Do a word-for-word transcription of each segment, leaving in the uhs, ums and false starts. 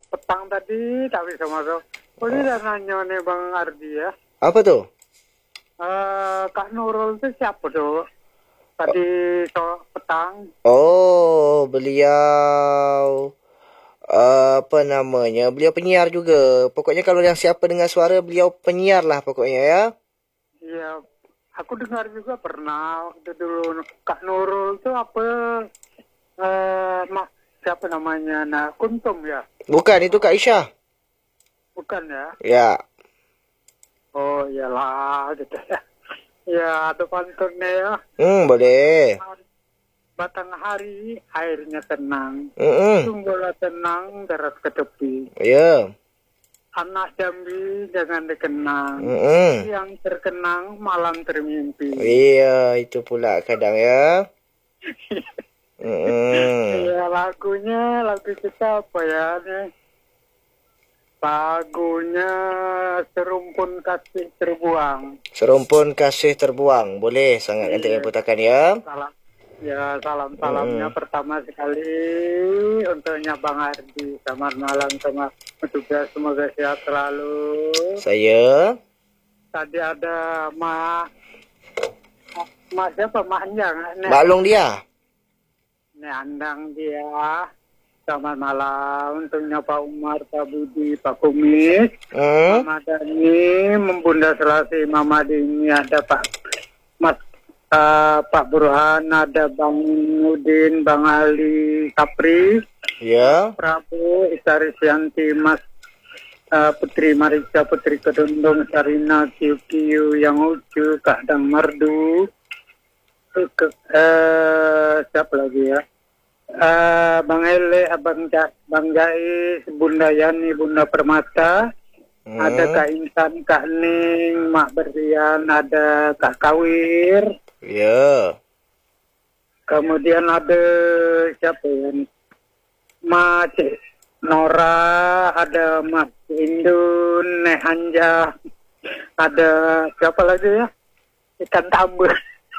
petang tadi tak bisa masuk. Oh, ini udah nanya nih Bang Ardi ya. Apa tuh? Eh, Kak Nurul itu siapa tuh? Tadi so, petang. Oh, beliau uh, apa namanya? Beliau penyiar juga. Pokoknya kalau yang siapa dengar suara beliau penyiar lah pokoknya ya. Iya, aku dengar juga pernah waktu dulu Kak Nurul itu apa? Eh, mak siapa namanya? Nah, Kuntum ya? Bukan, itu Kak Aisyah. Bukan ya? Ya. Oh iyalah gitu ya. Ya, ada pantunnya ya. Hmm, boleh. Batang hari airnya tenang. Mm-mm. Sumberlah tenang deras ke tepi. Ya. Anak Jambi jangan dikenang. Mm-mm. Yang terkenang malam termimpi. Iya, itu pula kadang ya. Mm-mm. Ya lagunya lagu kita apa ya nih? Lagunya Serumpun Kasih Terbuang. Serumpun kasih terbuang. Boleh sangat nanti Iya. saya putarkan ya. Salam. Ya salam-salamnya Mm. pertama sekali untuknya Bang Ardi. Selamat malam sama juga semoga sehat selalu. Saya. Tadi ada Mak Mak siapa? Mak Anjang. Maklong dia. Nek Andang dia. Selamat malam untuknya Pak Umar, Pak Budi, Pak Kumis, Hmm? Mama Dani, Membunda Selasi, Mama Dini, ada Pak Mas uh, Pak Burhan, ada Bang Udin, Bang Ali Kapri, Ya. Prabu, Istari Sianti, Mas uh, Putri Marisa, Putri Kedundung, Sarina, Kiu Kiu, Yang Ucu, Kak Dang Merdu, ke, uh, siapa lagi ya? Uh, Bang Ele, Abang ja, Bang Jais, Bunda Yani, Bunda Permata, hmm. ada Kak Intan, Kak Ning, Mak Berlian, ada Kak Kawir, Ya. kemudian ada siapa ya? Mak Cik Nora, ada Mas Indun, Nek Hanja, ada siapa lagi ya? Ikan tambur.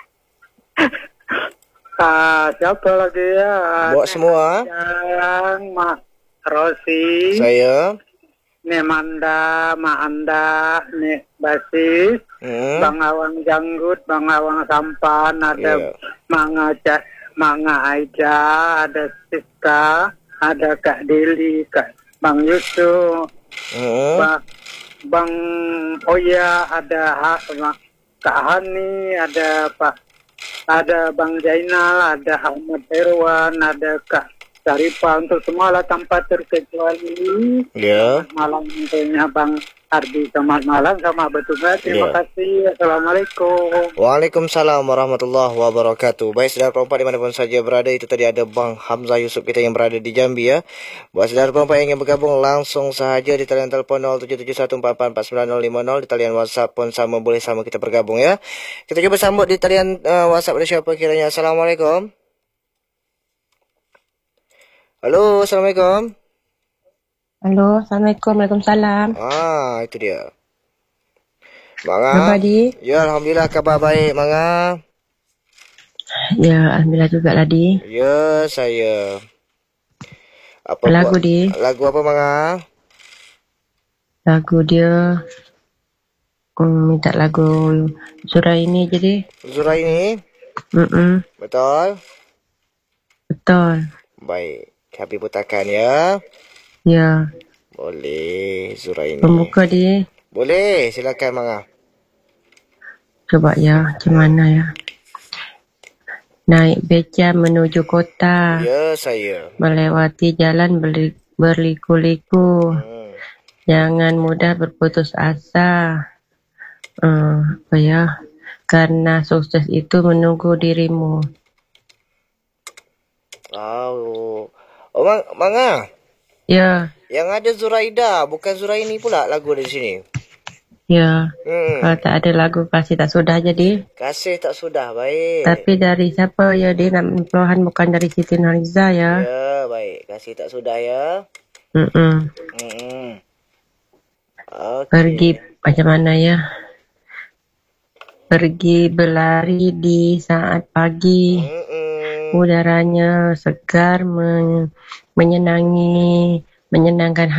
Ah, siapa lagi ya? Buat semua. Yang Mak Rosi. Saya. Nek Manda, Mak Anda, Nek Basis. Hmm. Bang Awang Janggut, Bang Awang Sampan, ada Yeah. Manga Cak, Manga Aida, ada Siska, ada Kak Deli, Kak Bang Yusuf, Hmm. Bang, Bang Oya, ada ha, Kak Hani, ada Pak ada Bang Jainal, ada Ahmad Erwan, ada Kak Sarifah, untuk semua lah tanpa terkecuali. Ya. Selamat malam untuknya Bang Ardi, selamat malam sama bertugas. Terima Ya. kasih. Assalamualaikum. Waalaikumsalam warahmatullahi wabarakatuh. Baik saudara perempuan dimanapun saja berada, itu tadi ada Bang Hamzah Yusuf kita yang berada di Jambi ya. Buat saudara perempuan yang ingin bergabung langsung sahaja di talian telepon nol tujuh tujuh satu empat empat empat sembilan nol lima nol, di talian WhatsApp pun sama boleh sama kita bergabung ya. Kita coba sambut di talian uh, WhatsApp ada siapa kiranya. Assalamualaikum. Halo, Assalamualaikum. Halo, Assalamualaikum, Waalaikumsalam. Ah, itu dia. Manga. Khabar di? Ya, alhamdulillah kabar baik, Manga. Ya, alhamdulillah juga lah di. Ya, saya. Apa Lagu buat, di? Lagu apa, Manga? Lagu dia hmm, minta lagu surah ini jadi. Surah ini? Mm-mm. Betul? Betul. Baik, kami putarkan ya. Ya. Boleh, surah ini. Pembuka di. Boleh, silakan, Manga. Coba ya, macam mana ya. Naik beca menuju kota. Ya, saya. Melewati jalan berli- berliku-liku. Hmm. Jangan mudah berputus asa. Uh, apa ya? Karena sukses itu menunggu dirimu. Oh, oh Mang Manga. Ya. Yang ada Zuraida, bukan Zuraini pula lagu di sini. Ya. Hmm. Kalau tak ada lagu kasih tak sudah jadi. Kasih tak sudah, baik. Tapi dari siapa ya dia nak peluhan bukan dari Siti Nurhaliza ya. Ya, baik. Kasih tak sudah ya. Mm-mm. Hmm. Okay. Pergi macam mana ya? Pergi berlari di saat pagi. Mm-mm. Udaranya segar men- menyenangi menyenangkan